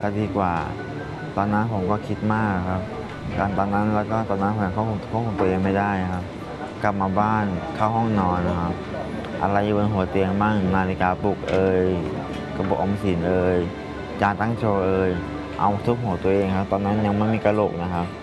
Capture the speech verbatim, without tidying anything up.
ก็ดีกว่าตอนนั้นผมก็คิดมากครับการตอนนั้นแล้วก็ตอนนั้นผมควบคุมควบคุมตัวเองไม่ได้ครับกลับมาบ้านเข้าห้องนอนนะครับอะไรอยู่บนหัวเตียงบ้างนาฬิกาปลุกเอ่ยกระปุกออมสินเอ่ยจานตั้งโชว์เอ่ยเอาทุบหัวตัวเองครับตอนนั้นยังไม่มีกระโหลกนะครับ